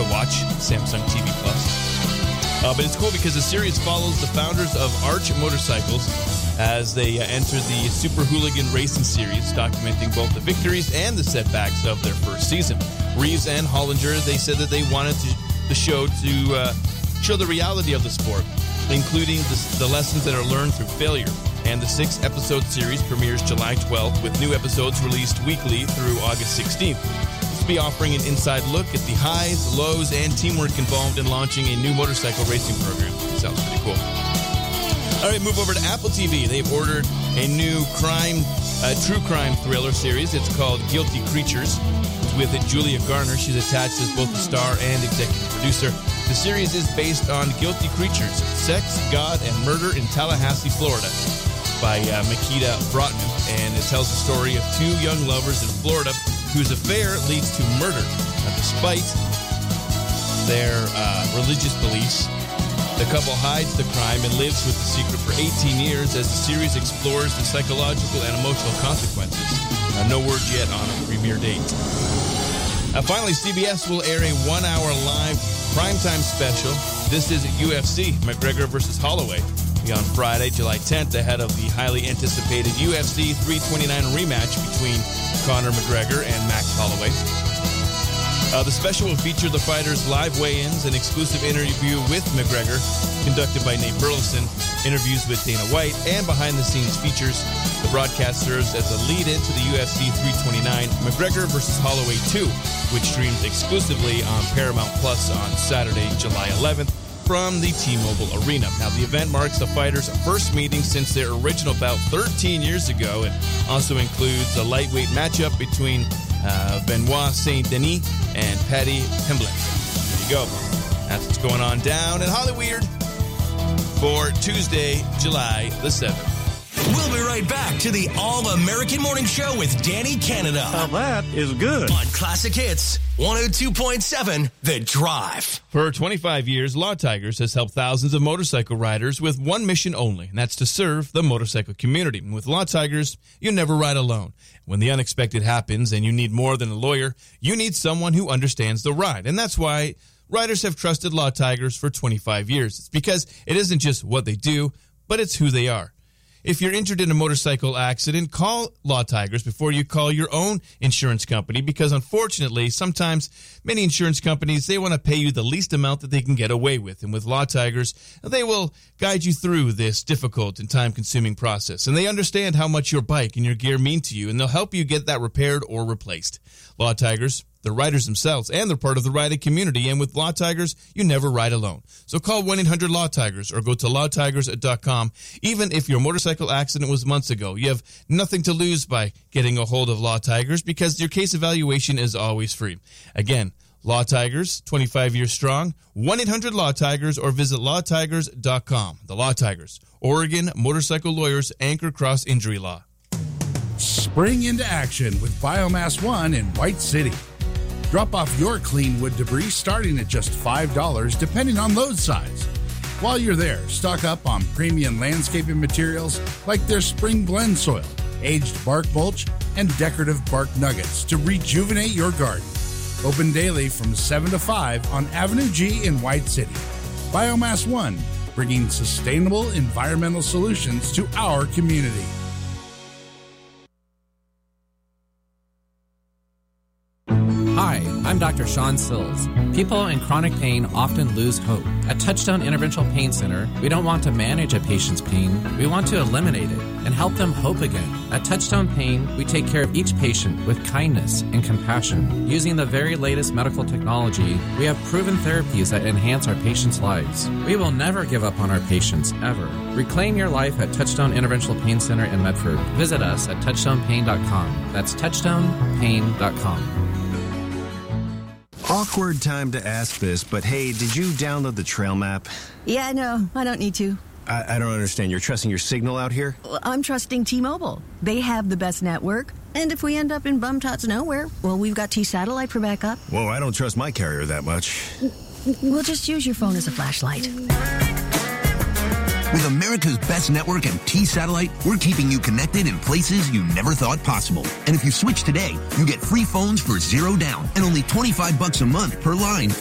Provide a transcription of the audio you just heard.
to watch Samsung TV Plus. But it's cool because the series follows the founders of Arch Motorcycles as they enter the Super Hooligan Racing Series, documenting both the victories and the setbacks of their first season. Reeves and Hollinger, they said that they wanted the show to show the reality of the sport, including the lessons that are learned through failure. And the 6-episode series premieres July 12th, with new episodes released weekly through August 16th. This will be offering an inside look at the highs, lows, and teamwork involved in launching a new motorcycle racing program. Sounds pretty cool. All right, move over to Apple TV. They've ordered a new true crime thriller series. It's called Guilty Creatures. With it, Julia Garner. She's attached as both the star and executive producer. The series is based on Guilty Creatures, Sex, God, and Murder in Tallahassee, Florida, by Makita Brotman, and it tells the story of two young lovers in Florida whose affair leads to murder. Despite their religious beliefs, the couple hides the crime and lives with the secret for 18 years as the series explores the psychological and emotional consequences. No word yet on a premiere date. Finally, CBS will air a 1-hour live primetime special. This is UFC, McGregor versus Holloway. On Friday, July 10th, ahead of the highly anticipated UFC 329 rematch between Conor McGregor and Max Holloway. The special will feature the fighters' live weigh-ins, an exclusive interview with McGregor conducted by Nate Burleson, interviews with Dana White, and behind-the-scenes features. The broadcast serves as a lead-in to the UFC 329 McGregor vs. Holloway 2, which streams exclusively on Paramount Plus on Saturday, July 11th. From the T-Mobile Arena. Now, the event marks the fighters' first meeting since their original bout 13 years ago. It also includes a lightweight matchup between Benoit Saint-Denis and Paddy Pimblett. There you go. That's what's going on down in Hollyweird for Tuesday, July the 7th. We'll be right back to the All-American Morning Show with Danny Canada. Now that is good. On Classic Hits, 102.7 The Drive. For 25 years, Law Tigers has helped thousands of motorcycle riders with one mission only, and that's to serve the motorcycle community. And with Law Tigers, you never ride alone. When the unexpected happens and you need more than a lawyer, you need someone who understands the ride. And that's why riders have trusted Law Tigers for 25 years. It's because it isn't just what they do, but it's who they are. If you're injured in a motorcycle accident, call Law Tigers before you call your own insurance company, because unfortunately, sometimes many insurance companies, they want to pay you the least amount that they can get away with. And with Law Tigers, they will guide you through this difficult and time-consuming process. And they understand how much your bike and your gear mean to you, and they'll help you get that repaired or replaced. Law Tigers, the riders themselves, and they're part of the riding community. And with Law Tigers, you never ride alone. So call 1-800-LAW-TIGERS or go to lawtigers.com. Even if your motorcycle accident was months ago, you have nothing to lose by getting a hold of Law Tigers, because your case evaluation is always free. Again, Law Tigers, 25 years strong, 1-800-LAW-TIGERS or visit lawtigers.com. The Law Tigers, Oregon motorcycle lawyers, anchor cross injury law. Spring into action with Biomass One in White City. Drop off your clean wood debris starting at just $5, depending on load size. While you're there, stock up on premium landscaping materials like their spring blend soil, aged bark mulch, and decorative bark nuggets to rejuvenate your garden. Open daily from 7 to 5 on Avenue G in White City. Biomass One, bringing sustainable environmental solutions to our community. Hi, I'm Dr. Sean Sills. People in chronic pain often lose hope. At Touchstone Interventional Pain Center, we don't want to manage a patient's pain. We want to eliminate it and help them hope again. At Touchstone Pain, we take care of each patient with kindness and compassion. Using the very latest medical technology, we have proven therapies that enhance our patients' lives. We will never give up on our patients, ever. Reclaim your life at Touchstone Interventional Pain Center in Medford. Visit us at touchstonepain.com. That's touchstonepain.com. Awkward time to ask this, but hey, did you download the trail map? Yeah, no, I don't need to. I don't understand. You're trusting your signal out here? Well, I'm trusting T-Mobile. They have the best network. And if we end up in bum-tots nowhere, well, we've got T-Satellite for backup. Whoa, I don't trust my carrier that much. We'll just use your phone as a flashlight. With America's best network and T-Satellite, we're keeping you connected in places you never thought possible. And if you switch today, you get free phones for $0 down and only $25 a month per line.